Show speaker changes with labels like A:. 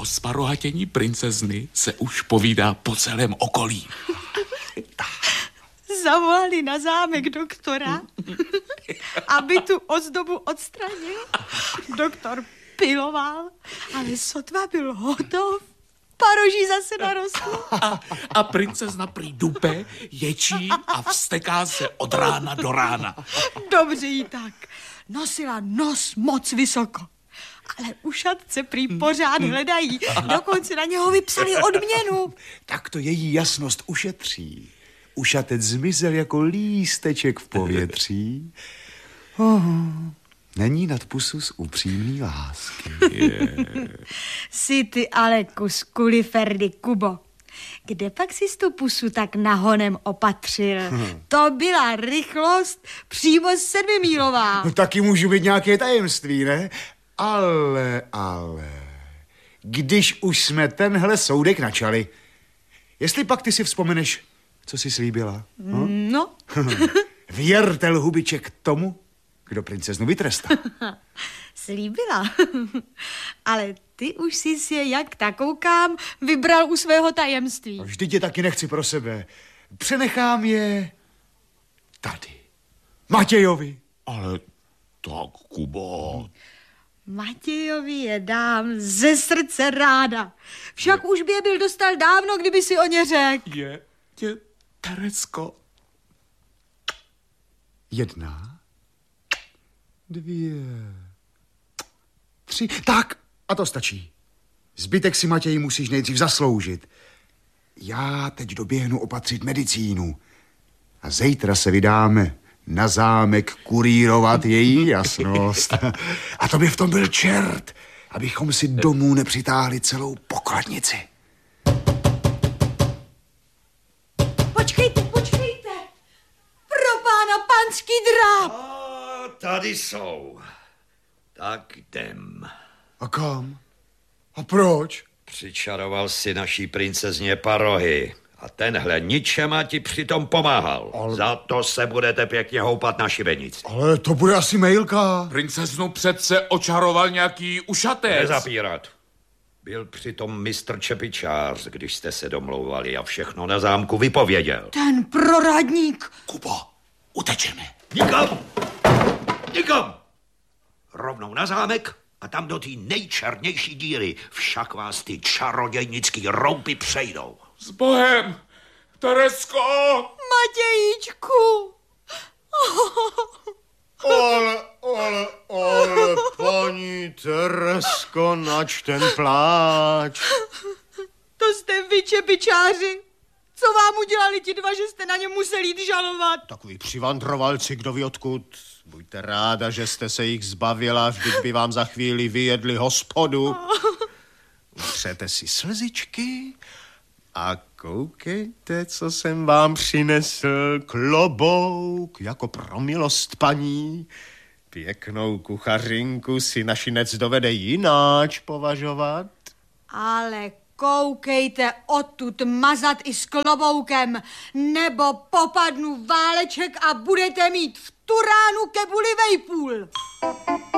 A: O sparohatění princezny se už povídá po celém okolí.
B: Zavolali na zámek doktora, aby tu ozdobu odstranil. Doktor piloval, ale sotva byl hotov, paroží zase narostlo.
A: A princezna prý dupe, ječí a vzteká se od rána do rána.
B: Dobře jí tak. Nosila nos moc vysoko. Ale ušatce prý pořád hledají. Dokonce na něho vypsali odměnu.
C: Tak to její jasnost ušetří. Ušatec zmizel jako lísteček v povětří. Není nad pusu z upřímný lásky.
B: Jsi ty ale kus kuliferdy, Kubo. Kde pak jsi tu pusu tak nahonem opatřil? To byla rychlost přímo sedmimílová.
C: No taky můžu být nějaké tajemství, ne? Ale, když už jsme tenhle soudek načali, jestli pak ty si vzpomeneš, co jsi slíbila?
B: No.
C: Věrte lhubiček tomu, kdo princeznu vytrestá.
B: Slíbila. Ale ty už jsi je, jak tak koukám, vybral u svého tajemství.
C: Vždyť je taky nechci pro sebe. Přenechám je tady. Matějovi.
A: Ale tak, Kubo.
B: Matějovi je dám ze srdce ráda. Však už by je byl dostal dávno, kdyby si o ně řekl.
A: Je Teresko.
C: 1, 2, 3. Tak, a to stačí. Zbytek si, Matěj, musíš nejdřív zasloužit. Já teď doběhnu opatřit medicínu. A zítra se vydáme na zámek kurírovat její jasnost. A to by v tom byl čert, abychom si domů nepřitáhli celou pokladnici.
B: Počkejte. Pro pána panský dráp.
D: A tady jsou. Tak jdem.
C: A kam? A proč?
D: Přičaroval si naší princezně parohy. A tenhle ničema ti přitom pomáhal. Za to se budete pěkně houpat na šibenici.
C: Ale to bude asi mailka.
A: Princeznu přece očaroval nějaký ušatec.
D: Nezapírat. Byl přitom mistr čepičář, když jste se domlouvali a všechno na zámku vypověděl.
B: Ten proradník.
A: Kubo, utečeme.
D: Nikam! Rovnou na zámek a tam do té nejčernější díry. Však vás ty čarodějnický roupy přejdou.
A: S Bohem, Teresko!
B: Matějíčku.
E: Ale, paní Teresko, nač ten pláč.
B: To jste vy, čepičáři. Co vám udělali ti dva, že jste na ně museli jít žalovat?
E: Takový přivandrovalci, kdo ví odkud. Buďte ráda, že jste se jich zbavila, vždyť by vám za chvíli vyjedli hospodu. Utřete si slzičky a koukejte, co jsem vám přinesl. Klobouk, jako pro milost paní. Pěknou kuchařinku si našinec dovede jináč považovat.
B: Ale koukejte odtud mazat i s kloboukem, nebo popadnu váleček a budete mít v tu ránu kebuli vejpůl.